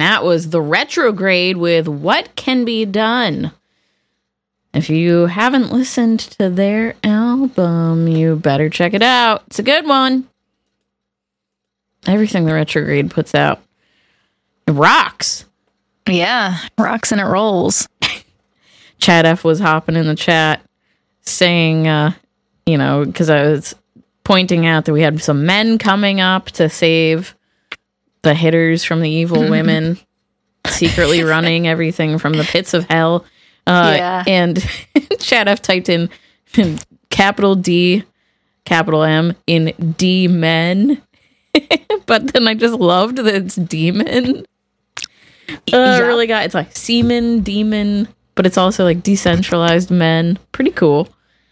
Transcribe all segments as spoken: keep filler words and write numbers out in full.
And that was The Retrograde with What Can Be Done. If you haven't listened to their album, you better check it out. It's a good one. Everything The Retrograde puts out, it rocks. Yeah, rocks and it rolls. Chad F was hopping in the chat saying, uh, you know, because I was pointing out that we had some men coming up to save the hitters from the evil women, secretly running everything from the pits of hell. Uh, yeah. And Chad F typed in capital D, capital M in D men. But then I just loved that it's demon. Uh, yeah. Really got it's like semen, demon, but it's also like decentralized men. Pretty cool.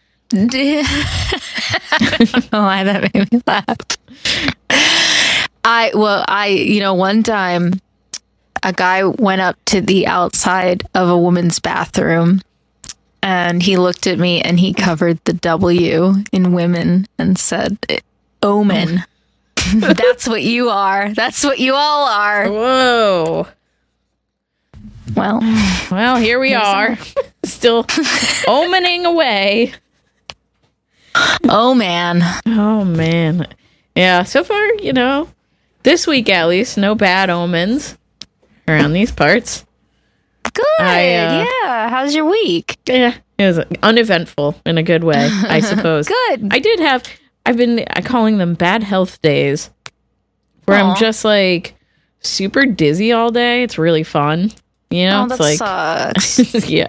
I don't know why that made me laugh. I well, I you know one time a guy went up to the outside of a woman's bathroom and he looked at me and he covered the W in women and said, "Omen." That's what you are. That's what you all are. Whoa. Well, well, here we are, still omening away. Oh, man. Oh, man. Yeah, so far, you know, this week at least, no bad omens around these parts. Good. I, uh, yeah. How's your week? Yeah, it was uneventful in a good way, I suppose. Good. I did have, I've been calling them bad health days, where Aww. I'm just like super dizzy all day. It's really fun. You know, oh, it's that like, sucks. Yeah.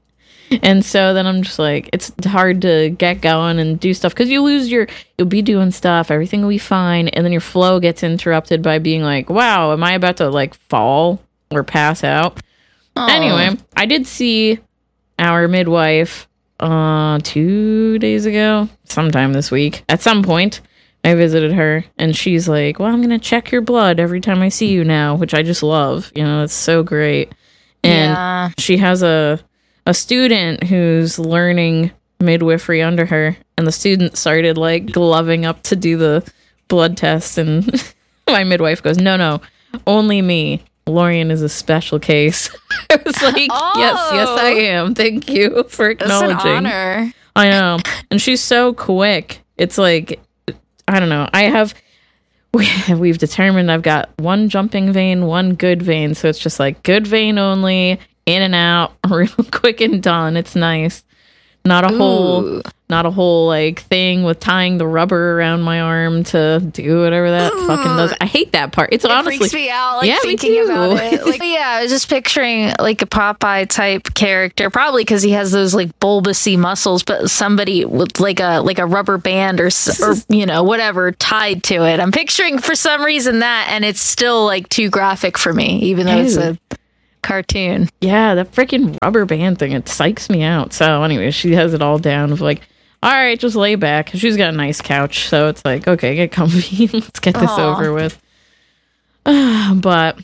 And so then I'm just like, it's hard to get going and do stuff because you lose your, you'll be doing stuff, everything will be fine. And then your flow gets interrupted by being like, wow, am I about to like fall or pass out? Aww. Anyway, I did see our midwife uh, two days ago, sometime this week. At some point, I visited her and she's like, well, I'm going to check your blood every time I see you now, which I just love. You know, it's so great. And yeah. she has a a student who's learning midwifery under her, and the student started like gloving up to do the blood test, and my midwife goes, no, no, only me. Lorian is a special case. I was like, oh, yes, yes, I am. Thank you for acknowledging. That's an honor. I know. And she's so quick. It's like, I don't know. I have, we, we've determined I've got one jumping vein, one good vein. So it's just like good vein only, in and out, real quick and done. It's nice. Not a Ooh. whole, not a whole like thing with tying the rubber around my arm to do whatever that Ooh. fucking does. I hate that part. It's it honestly freaks me out. Like yeah, thinking me too. about it. Like, yeah, I was just picturing like a Popeye type character, probably because he has those like bulbousy muscles, but somebody with like a like a rubber band or or you know whatever tied to it. I'm picturing for some reason that, and it's still like too graphic for me, even though Ew. it's a cartoon. Yeah, that freaking rubber band thing, it psychs me out. So anyway, she has it all down of like, all right, just lay back. She's got a nice couch, so it's like, okay, get comfy. Let's get this Aww. over with. Uh, but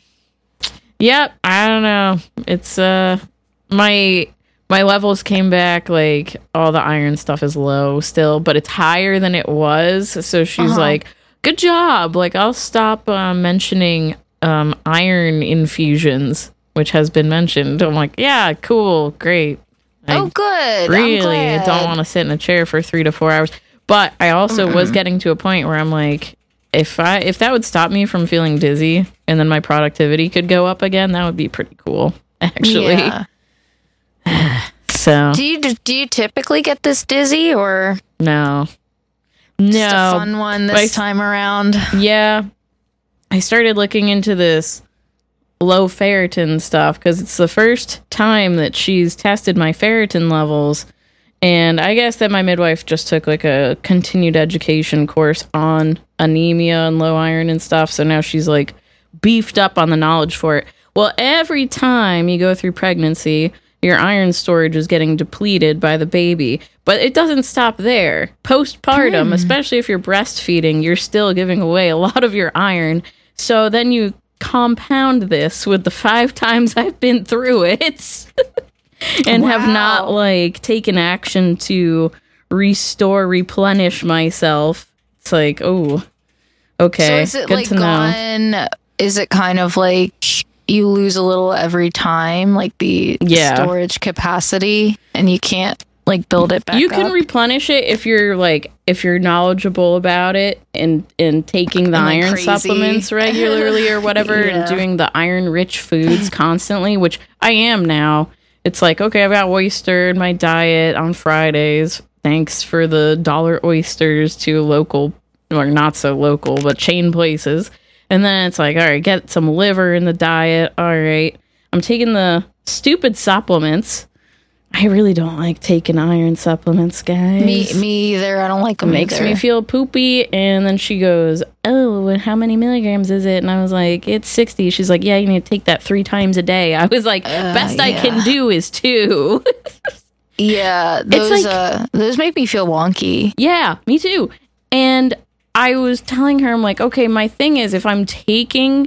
yep, I don't know. It's uh my my levels came back, like all the iron stuff is low still, but it's higher than it was. So she's uh-huh. like, good job. Like I'll stop uh, mentioning um iron infusions, which has been mentioned. I'm like, yeah, cool, great. I oh, good. Really don't want to sit in a chair for three to four hours. But I also Mm-mm. was getting to a point where I'm like, if I if that would stop me from feeling dizzy and then my productivity could go up again, that would be pretty cool, actually. Yeah. So do you do you typically get this dizzy or no? No, just a fun one this I, time around. Yeah, I started looking into this low ferritin stuff because it's the first time that she's tested my ferritin levels, and I guess that my midwife just took like a continued education course on anemia and low iron and stuff, so now she's like beefed up on the knowledge for it. Well, every time you go through pregnancy, your iron storage is getting depleted by the baby, but it doesn't stop there. Postpartum, mm. especially if you're breastfeeding, you're still giving away a lot of your iron, so then you compound this with the five times I've been through it and wow. have not like taken action to restore, replenish myself. It's like, oh, okay. So is it good like to gone? Know. Is it kind of like you lose a little every time, like the Yeah. storage capacity, and you can't like build it back You can up. replenish it if you're like if you're knowledgeable about it and and taking the And, like, iron crazy. supplements regularly or whatever and Yeah. doing the iron rich foods constantly, which I am now. It's like, okay, I've got oyster in my diet on Fridays. Thanks for the dollar oysters to local, or not so local, but chain places. And then it's like, all right, get some liver in the diet. All right. I'm taking the stupid supplements. I really don't like taking iron supplements, guys. Me, me either. I don't like them. Makes either. me feel poopy. And then she goes, oh, and how many milligrams is it? And I was like, it's sixty. She's like, yeah, you need to take that three times a day. I was like, Uh, best I yeah. can do is two. Yeah, those like- uh, those make me feel wonky. Yeah, me too. And I was telling her, I'm like, okay, my thing is if I'm taking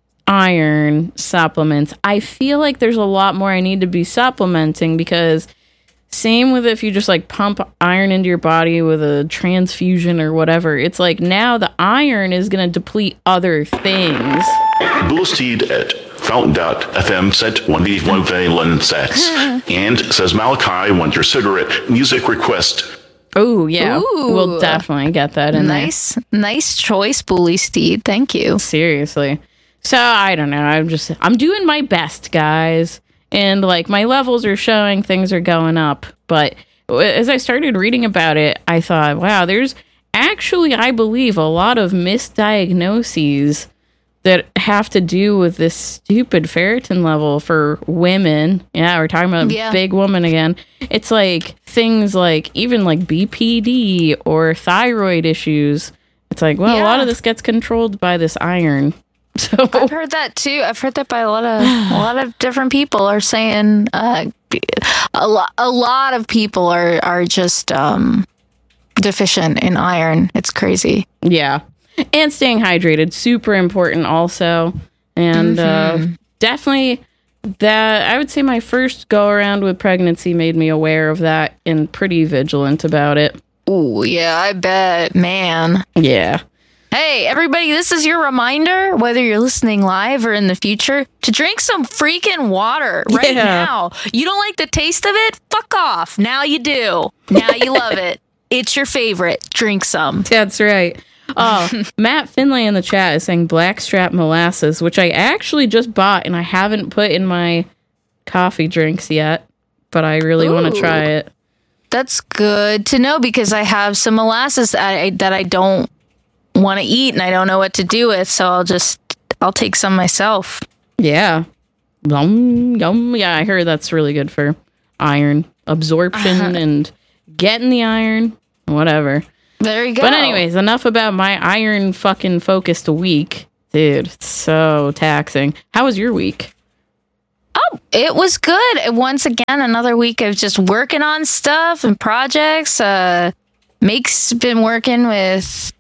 iron supplements, I feel like there's a lot more I need to be supplementing, because same with if you just like pump iron into your body with a transfusion or whatever, it's like now the iron is going to deplete other things. Boosted at Fountain dot F M set one B one London sets. And says Malachi, want your cigarette music request. Oh, yeah. Ooh. We'll definitely get that in there. Nice, nice choice, Bully Steed. Thank you. Seriously. So I don't know. I'm just I'm doing my best, guys. And like my levels are showing things are going up. But as I started reading about it, I thought, wow, there's actually, I believe, a lot of misdiagnoses that have to do with this stupid ferritin level for women. Yeah, we're talking about Yeah. big woman again. It's like things like even like B P D or thyroid issues. It's like, well, a lot Yeah. of this gets controlled by this iron. So I've heard that too. I've heard that by a lot of a lot of different people are saying uh, a lot. A lot of people are are just um, deficient in iron. It's crazy. yeah. And staying hydrated, super important also. And uh, definitely that, I would say my first go around with pregnancy made me aware of that and pretty vigilant about it. Ooh, yeah, I bet, man. Yeah. Hey, everybody, this is your reminder, whether you're listening live or in the future, to drink some freaking water right Yeah. now. You don't like the taste of it? Fuck off. Now you do. Now you love it. It's your favorite. Drink some. That's right. Oh, Matt Finlay in the chat is saying Blackstrap molasses, which I actually just bought and I haven't put in my coffee drinks yet, but I really want to Ooh. try it. That's good to know because I have some molasses that I, that I don't want to eat and I don't know what to do with. So I'll just, I'll take some myself. Yeah. Yum, yum. Yeah, I heard that's really good for iron absorption Uh-huh. and getting the iron, whatever. There you go. But anyways, enough about my iron fucking focused week. Dude, it's so taxing. How was your week? Oh, it was good. And once again, another week of just working on stuff and projects. Uh, Make's been working with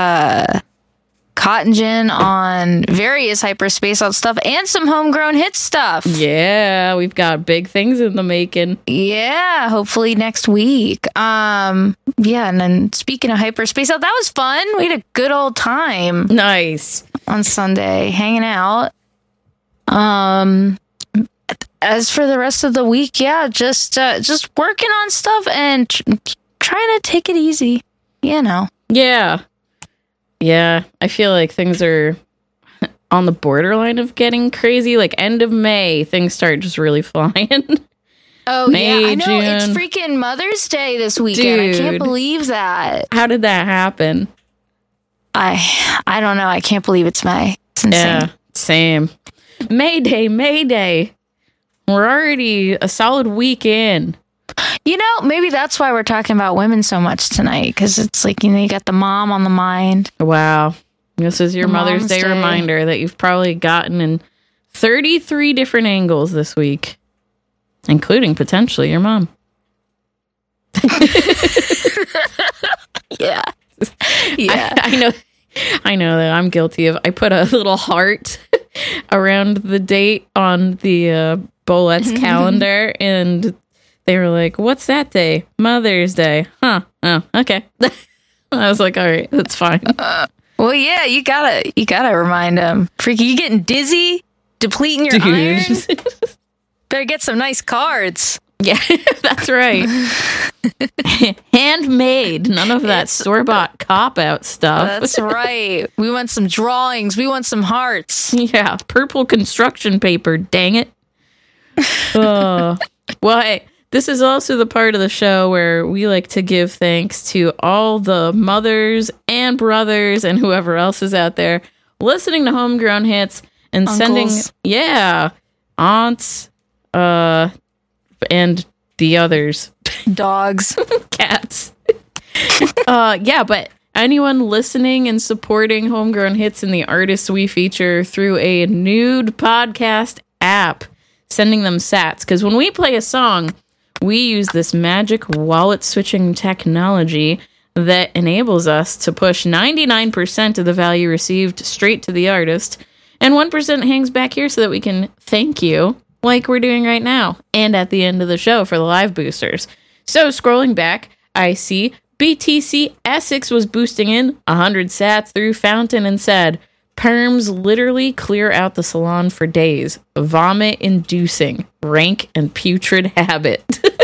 uh, Cotton Gin on various hyperspace out stuff and some homegrown hit stuff. Yeah, we've got big things in the making. Yeah, hopefully next week. Um, yeah, and then speaking of hyperspace out, that was fun. We had a good old time Nice. on Sunday hanging out. Um, as for the rest of the week, yeah, just uh, just working on stuff and tr- trying to take it easy. You know. Yeah. Yeah, I feel like things are on the borderline of getting crazy. Like end of May, things start just really flying. Oh May, yeah, I know. It's June. freaking Mother's Day this weekend. I can't Dude. believe that. How did that happen? I I don't know. I can't believe it's May. It's insane. Yeah, same. Mayday, Mayday. We're already a solid week in. You know, maybe that's why we're talking about women so much tonight, because it's like, you know, you got the mom on the mind. Wow. This is your The Mother's Mom's Day, Day. reminder that you've probably gotten in thirty-three different angles this week, including potentially your mom. Yeah. Yeah. I, I know. I know that I'm guilty of. I put a little heart around the date on the uh, Bolette's calendar, and they were like, "What's that day? Mother's Day, huh? Oh, okay." I was like, "All right, that's fine." Well, yeah, you gotta, you gotta remind him. Freaky, you getting dizzy? depleting your iron. Dude. Better get some nice cards. Yeah, that's right. Handmade. None of that store-bought cop-out stuff. That's right. We want some drawings. We want some hearts. Yeah, purple construction paper, dang it. uh, well, hey, this is also the part of the show where we like to give thanks to all the mothers and brothers and whoever else is out there listening to Homegrown Hits and Uncles. sending, yeah, aunts, uh, and the others. Dogs. Cats. uh, yeah, but anyone listening and supporting Homegrown Hits and the artists we feature through a nude podcast app, sending them sats. Because when we play a song, we use this magic wallet switching technology that enables us to push ninety-nine percent of the value received straight to the artist, and one percent hangs back here so that we can thank you like we're doing right now, and at the end of the show for the live boosters. So scrolling back, I see B T C Essex was boosting in one hundred sats through Fountain and said, perms literally clear out the salon for days. Vomit-inducing, rank and putrid habit.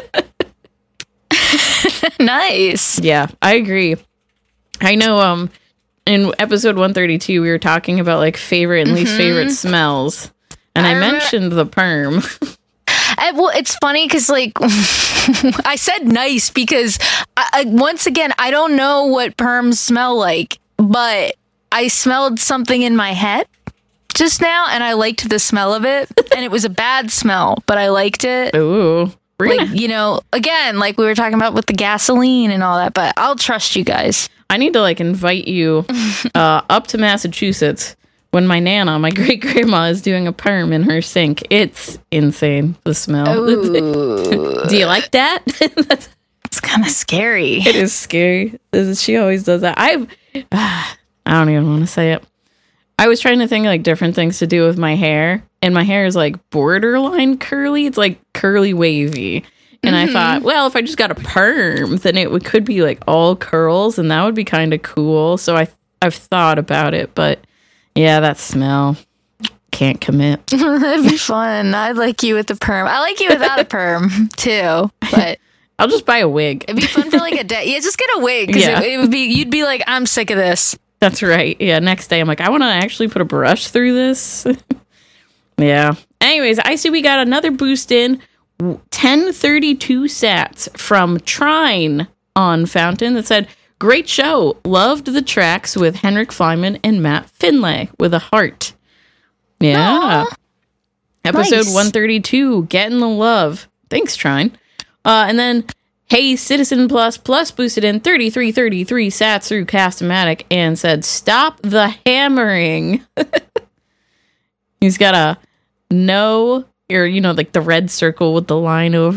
Nice. Yeah, I agree. I know um, in episode one thirty-two, we were talking about like favorite and least Mhm. favorite smells. And I, I remember- mentioned the perm. I, well, it's funny because, like, I said nice because, I, I, once again, I don't know what perms smell like, but I smelled something in my head just now, and I liked the smell of it. And it was a bad smell, but I liked it. Ooh. We're Like, gonna, you know, again, like we were talking about with the gasoline and all that, but I'll trust you guys. I need to like invite you uh, up to Massachusetts when my Nana, my great grandma, is doing a perm in her sink. It's insane, the smell. Ooh. Do you like that? That's, It's kind of scary. it is scary. She always does that. I've, uh, I don't even want to say it. I was trying to think like different things to do with my hair, and my hair is like borderline curly. It's like curly wavy. And Mm-hmm. I thought, well, if I just got a perm, then it would, could be like all curls, and that would be kind of cool. So I, I've thought about it, but yeah, that smell. Can't commit. That'd be fun. I like you with the perm. I like you without a perm too, but I'll just buy a wig. it'd be fun for like a day. Yeah, just get a wig because Yeah. it, it would be. You'd be like, I'm sick of this. That's right. Yeah, next day I'm like, I want to actually put a brush through this. Yeah. Anyways, I see we got another boost in. ten thirty-two sats from Trine on Fountain that said, great show. Loved the tracks with Henrik Flyman and Matt Finlay with a heart. Yeah. Aw. Episode Nice. one thirty-two, getting the love. Thanks, Trine. Uh, and then, Hey Citizen Plus Plus boosted in thirty-three thirty-three sats through Castomatic and said, stop the hammering. He's got a no, or, you know, like the red circle with the line over